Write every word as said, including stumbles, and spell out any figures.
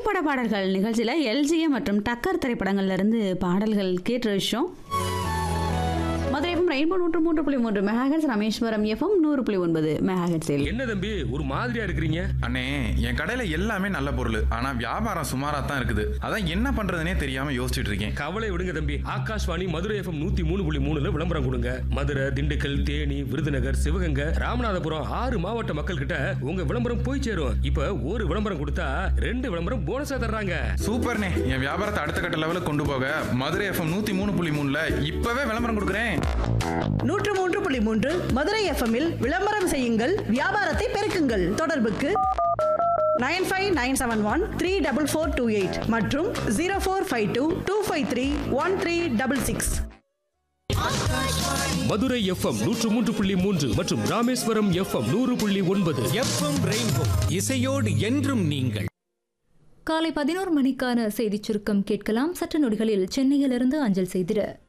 திரைப்பட பாடல்கள் நிகழ்ச்சியில் எல்ஜிஎம் மற்றும் டக்கர் திரைப்படங்கள்ல இருந்து பாடல்கள் கேட்டு விஷயம். மதுரை எஃப்எம் ரெயின்போ நூற்று மூன்று புள்ளி மூன்று மெகாஹெட்ஸ், ராமேஸ்வரம் எஃப்எம் நூறு புள்ளி ஒன்பது மெகாஹெட்ஸில். என்ன தம்பி ஒரு மாதிரியா இருக்கிறீங்க? அண்ணே, என் கடையில எல்லாமே நல்ல பொருள், ஆனா வியாபாரம் சுமாரா தான் இருக்குது. அதான் என்ன பண்றதுனே தெரியாம யோசிச்சுட்டு இருக்கேன். கவலை விடுங்க தம்பி, ஆகாஷ்வாணி மதுரை எஃப்எம் நூத்தி மூணு புள்ளி மூணுல விளம்பரம் கொடுங்க. மதுரை, திண்டுக்கல், தேனி, விருதுநகர், சிவகங்கை, ராமநாதபுரம் ஆறு மாவட்ட மக்கள் கிட்ட உங்க விளம்பரம் போய் சேரும். இப்ப ஒரு விளம்பரம் கொடுத்தா ரெண்டு விளம்பரம் போனஸா தர்றாங்க. சூப்பர்ண்ணே, என் வியாபாரத்தை அடுத்த கட்ட லெவலுக்கு கொண்டு போக மதுரை எஃப்எம் நூத்தி மூணு புள்ளி மூணுல இப்பவே விளம்பரம் கொடுக்குறேன். நூற்று மூன்று புள்ளி மூன்று மதுரை எஃப்எம்மில் விளம்பரம் செய்யுங்கள், வியாபாரத்தை பெருக்குங்கள். தொடர்புக்கு nine five nine seven one three double four two eight மற்றும் zero four five two two five three one three double six. Madurai FM நூற்று மூன்று புள்ளி மூன்று மற்றும் ராமேஸ்வரம் எஃப்எம் நூறு புள்ளி ஒன்பது. எஃப்எம் ரெயின்போ இசையோடு என்றும் நீங்கள். காலை பதினோரு மணிக்கான செய்திச் சுருக்கம் கேட்கலாம். சற்று நொடிகளில் சென்னையிலிருந்து அஞ்சல் செய்திட